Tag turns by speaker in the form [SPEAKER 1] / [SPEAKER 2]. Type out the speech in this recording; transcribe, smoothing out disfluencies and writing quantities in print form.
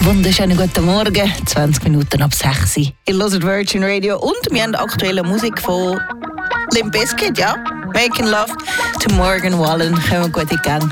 [SPEAKER 1] wunderschönen guten Morgen, 20 Minuten ab 6 Uhr. Ihr hört Virgin Radio und wir haben aktuelle Musik von Limp Bizkit, ja? Making Love to Morgan Wallen. Kommen wir gut in die Gang.